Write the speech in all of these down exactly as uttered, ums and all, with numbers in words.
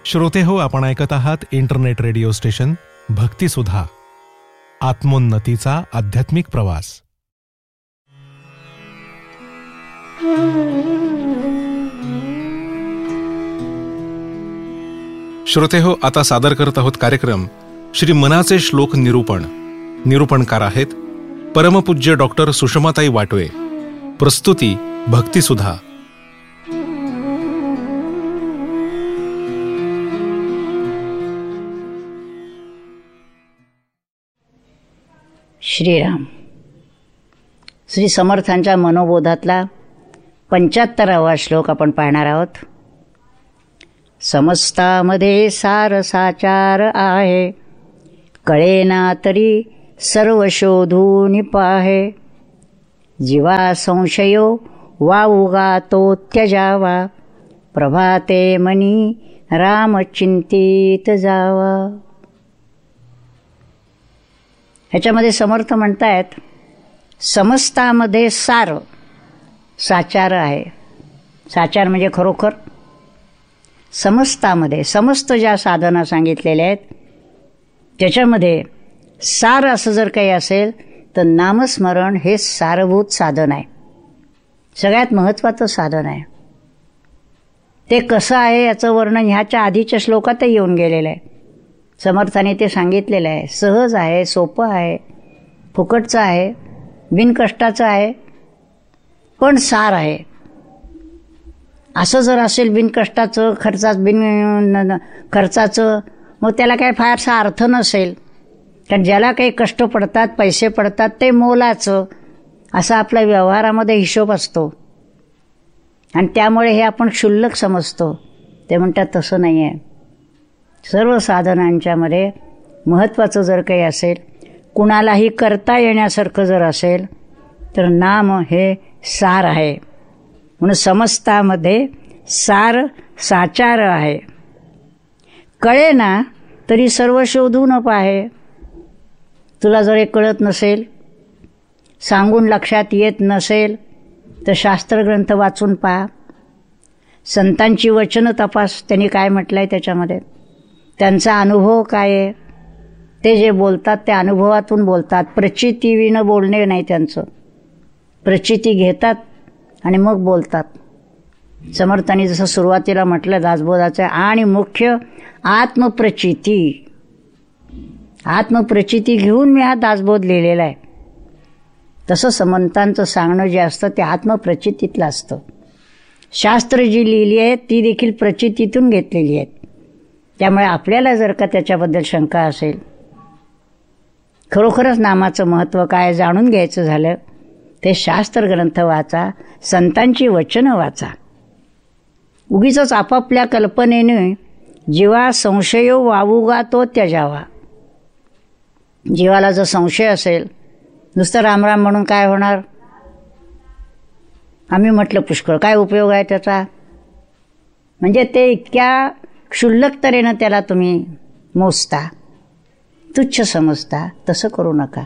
श्रोते हो, आपण ऐकत आहात इंटरनेट रेडिओ स्टेशन भक्तिसुधा, आत्मोन्नतीचा आध्यात्मिक प्रवास. श्रोते हो, आता सादर करत आहोत कार्यक्रम श्री मनाचे श्लोक निरूपण. निरूपणकार आहेत परमपूज्य डॉक्टर सुषमाताई वाटवे. प्रस्तुती भक्तिसुधा. श्रीराम. श्री समर्थांच्या मनोबोधातला पंच्याहत्तरावा श्लोक आपण पाहणार आहोत. समस्तामध्ये सार साचार आहे, कळेना तरी सर्व शोधून पाहे. जीवा संशयो वावुगा तो त्यजावा, प्रभाते मनी राम चिंतित जावा. ह्याच्यामध्ये समर्थ म्हणतायत, समस्तामध्ये सार साचार आहे. साचार म्हणजे खरोखर. समस्तामध्ये समस्त ज्या साधना सांगितलेल्या आहेत त्याच्यामध्ये सार असं जर काही असेल तर नामस्मरण हे सारभूत साधन आहे. सगळ्यात महत्त्वाचं साधन आहे. ते कसं आहे याचं वर्णन ह्याच्या आधीच्या श्लोकातही येऊन गेलेलं आहे. समर्थाने ते सांगितलेलं आहे. सहज आहे, सोपं आहे, फुकटचं आहे, बिनकष्टाचं आहे, पण सार आहे. असं जर असेल बिनकष्टाचं, खर्चाच बिन खर्चाचं, मग त्याला काही फारसा अर्थ नसेल. कारण ज्याला काही कष्ट पडतात, पैसे पडतात, ते मोलाचं असा आपल्या व्यवहारामध्ये हिशोब असतो आणि त्यामुळे हे आपण क्षुल्लक समजतो. ते म्हणतात तसं नाही आहे. सर्व साधनांच्यामध्ये महत्त्वाचं जर काही असेल, कुणालाही करता येण्यासारखं जर असेल तर नाम हे सार आहे. म्हणून समस्तामध्ये सार साचार आहे. कळेना तरी सर्व शोधून पाहे. तुला जर हे कळत नसेल, सांगून लक्षात येत नसेल तर शास्त्रग्रंथ वाचून पहा. संतांची वचनं तपास, त्यांनी काय म्हटलं आहे त्याच्यामध्ये, त्यांचा अनुभव काय आहे. ते जे बोलतात ते अनुभवातून बोलतात. प्रचितीविणं बोलणे नाही त्यांचं. प्रचिती घेतात आणि मग बोलतात. समर्थांनी जसं सुरुवातीला म्हटलं दासबोधाचं, आणि मुख्य आत्मप्रचिती. आत्मप्रचिती घेऊन मी हा दासबोध लिहिलेला आहे. तसं समर्थांचं सांगणं जे असतं ते आत्मप्रचितीतलं असतं. शास्त्र जी लिहिली आहेत ती देखील प्रचितीतून घेतलेली आहेत. त्यामुळे आपल्याला जर का त्याच्याबद्दल शंका असेल, खरोखरच नामाचं महत्त्व काय जाणून घ्यायचं झालं, ते शास्त्रग्रंथ वाचा, संतांची वचनं वाचा. उगीचच आपापल्या कल्पनेने जीवा संशयो वावुगा तो त्यजावा. जीवाला जर संशय असेल, नुसतं रामराम म्हणून काय होणार, आम्ही म्हटलं पुष्कळ, काय उपयोग आहे त्याचा. म्हणजे ते इतक्या क्षुल्लक तऱ्हेनं त्याला तुम्ही मोजता, तुच्छ समजता. तसं करू नका.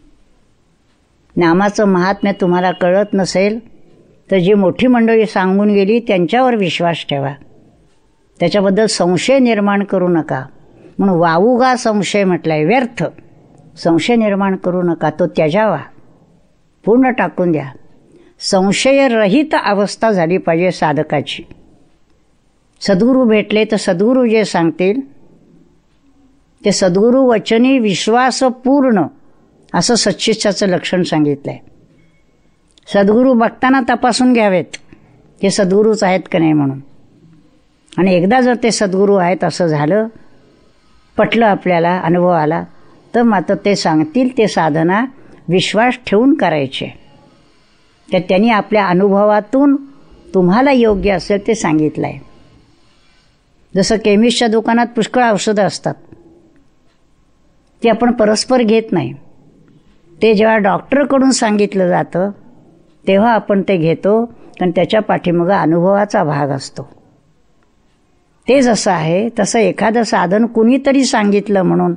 नामाचं महात्म्य तुम्हाला कळत नसेल तर जी मोठी मंडळी सांगून गेली त्यांच्यावर विश्वास ठेवा. त्याच्याबद्दल संशय निर्माण करू नका. म्हणून वावुगा संशय म्हटलाय, व्यर्थ संशय निर्माण करू नका. तो त्यजावा, पूर्ण टाकून द्या. संशयरहित अवस्था झाली पाहिजे साधकाची. सद्गुरू भेटले तर सद्गुरू जे सांगतील ते सद्गुरू वचनी विश्वासपूर्ण असं सच्चिष्टाचं लक्षण सांगितलं आहे. सद्गुरू बघताना तपासून घ्यावेत ते सद्गुरूच आहेत का नाही म्हणून. आणि एकदा जर ते सद्गुरू आहेत असं झालं, पटलं आपल्याला, अनुभव आला, तर मात्र ते सांगतील ते साधना विश्वास ठेवून करायचे. तर त्यांनी आपल्या अनुभवातून तुम्हाला योग्य असेल ते सांगितलं आहे. जसं केमिस्टच्या दुकानात पुष्कळ औषधं असतात, ती आपण परस्पर घेत नाही. ते जेव्हा डॉक्टरकडून सांगितलं जातं तेव्हा आपण ते घेतो, कारण त्याच्या पाठीमागं अनुभवाचा भाग असतो. ते जसं आहे तसं एखादं साधन कुणीतरी सांगितलं म्हणून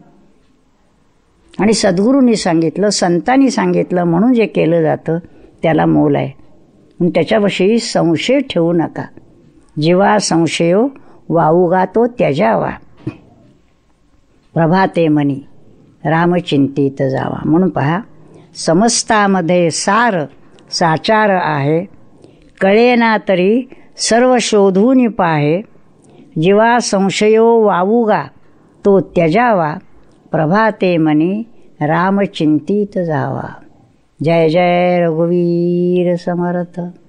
आणि सद्गुरूंनी सांगितलं, संतांनी सांगितलं म्हणून जे केलं जातं त्याला मोल आहे. म्हणून त्याच्याविषयी संशय ठेवू नका. जीवा संशयो वाऊगा तो त्यजावा, प्रभाते मनी रामचिंतित जावा. म्हणून पहा, समस्तामध्ये सार साचार आहे, कळेना तरी सर्व शोधून पाहे. जीवा संशयो वावुगा तो त्यजावा, प्रभाते मनी रामचिंतित जावा. जय जय रघुवीर समर्थ.